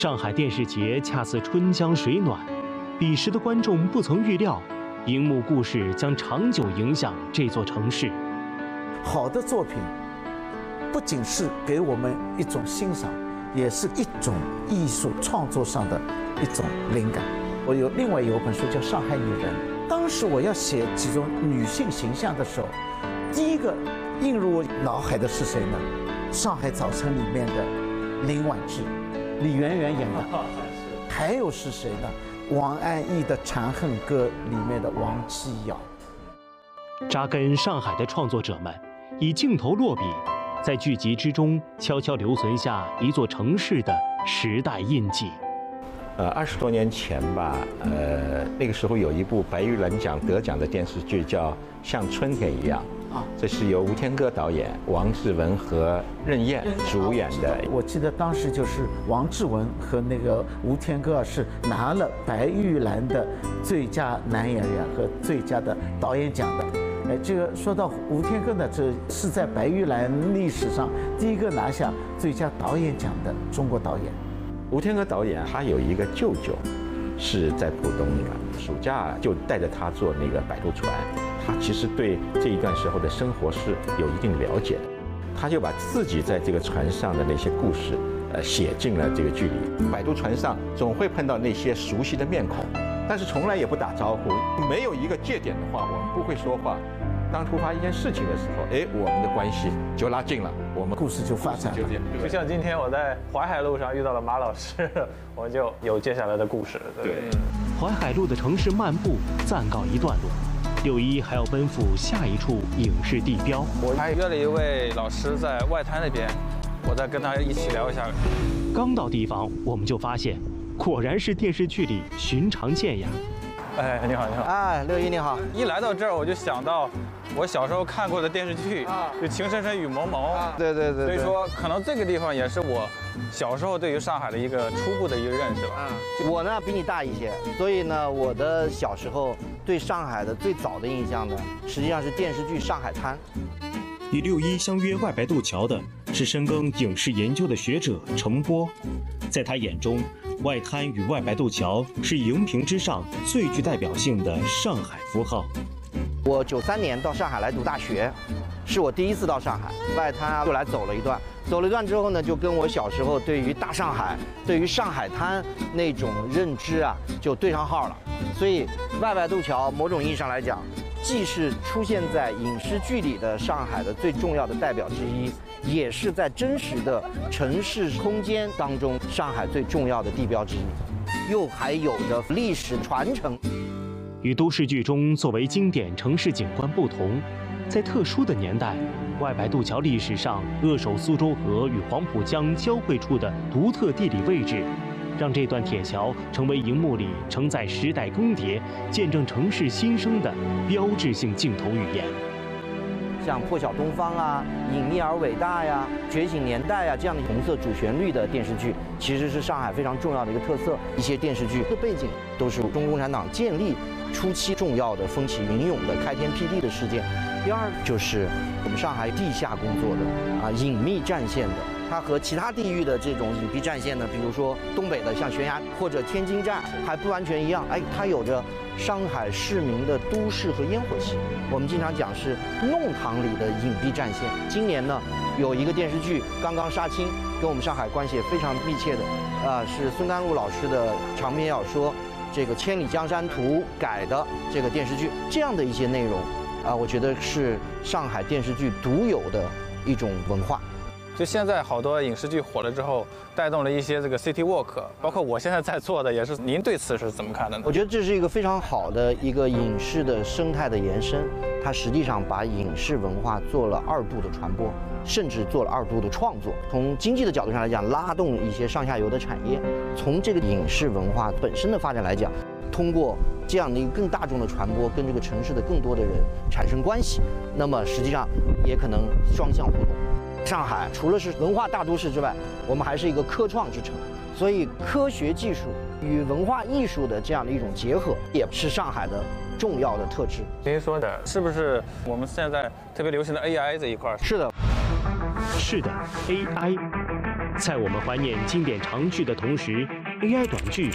上海电视节恰似春江水暖，彼时的观众不曾预料，荧幕故事将长久影响这座城市。 好的作品，不仅是给我们一种欣赏，也是一种艺术创作上的一种灵感。我另外有本书叫《上海女人》，当时我要写几种女性形象的时候，第一个映入我脑海的是谁呢？《上海早晨》里面的林婉芝，李圆圆演的。还有是谁呢？王安忆的《长恨歌》里面的王姬瑶。 扎根上海的创作者们，以镜头落笔，在剧集之中悄悄留存下一座城市的时代印记。 20多年前吧，那个时候有一部白玉兰奖得奖的电视剧叫《像春天一样》。这是由吴天歌导演，王志文和任燕主演的。 我记得当时就是王志文和那个吴天歌是拿了白玉兰的最佳男演员和最佳的导演奖的。这个说到吴天歌呢，这是在白玉兰历史上第一个拿下最佳导演奖的中国导演。 吴天歌导演他有一个舅舅，是在浦东的，暑假就带着他坐那个摆渡船。他其实对这一段时候的生活是有一定了解的，他就把自己在这个船上的那些故事，写进了这个剧里。摆渡船上总会碰到那些熟悉的面孔，但是从来也不打招呼，没有一个界点的话，我们不会说话。当突发一件事情的时候，我们的关系就拉近了，我们故事就发展了。 就像今天我在淮海路上遇到了马老师，我们就有接下来的故事。 对， 淮海路的城市漫步暂告一段落。6·1还要奔赴下一处影视地标。 我还约了一位老师在外滩那边，我再跟他一起聊一下。 刚到地方，我们就发现，果然是电视剧里寻常见呀。 你好，你好。 6·1你好。 一来到这儿，我就想到我小时候看过的电视剧，就《情深深雨蒙蒙》。 对。 所以说，可能这个地方也是我小时候对于上海的一个初步的一个认识吧。 我呢比你大一些，所以呢，我的小时候对上海的最早的印象呢，实际上是电视剧《上海滩》。 与6·1相约外白渡桥的是深耕影视研究的学者程波，在他眼中，外滩与外白渡桥是荧屏之上最具代表性的上海符号。 我93年到上海来读大学，是我第一次到上海，外滩就来走了一段。走了一段之后呢，就跟我小时候对于大上海、对于上海滩那种认知啊，就对上号了。所以外白渡桥某种意义上来讲，既是出现在影视剧里的上海的最重要的代表之一，也是在真实的城市空间当中上海最重要的地标之一，又还有着历史传承。 与都市剧中作为经典城市景观不同，在特殊的年代，外白渡桥历史上扼守苏州河与黄浦江交汇处的独特地理位置，让这段铁桥成为荧幕里承载时代更迭、见证城市新生的标志性镜头语言。 像《破晓东方》啊、《隐秘而伟大》呀、《觉醒年代》啊这样的红色主旋律的电视剧，其实是上海非常重要的一个特色。一些电视剧的背景都是中国共产党建立初期重要的风起云涌的开天辟地的事件。第二就是我们上海地下工作的隐秘战线的，它和其他地域的这种隐蔽战线呢，比如说东北的像悬崖或者天津站还不完全一样，它有着上海市民的都市和烟火气。我们经常讲是弄堂里的隐蔽战线。今年呢，有一个电视剧刚刚杀青，跟我们上海关系也非常密切的，是孙甘露老师的长篇小说这个《千里江山图》改的这个电视剧，这样的一些内容我觉得是上海电视剧独有的一种文化。 就现在好多影视剧火了之后，带动了一些这个 City Walk， 包括我现在在做的也是。您对此是怎么看的呢？ 我觉得这是一个非常好的一个影视的生态的延伸，它实际上把影视文化做了2度的传播，甚至做了2度的创作。从经济的角度上来讲，拉动一些上下游的产业；从这个影视文化本身的发展来讲，通过这样的一个更大众的传播，跟这个城市的更多的人产生关系，那么实际上也可能双向互动。上海除了是文化大都市之外，我们还是一个科创之城，所以科学技术与文化艺术的这样的一种结合，也是上海的重要的特质。 您说的是不是我们现在特别流行的 AI 这一块？ 是的， 是的 ，AI。 在我们怀念经典长剧的同时，AI 短剧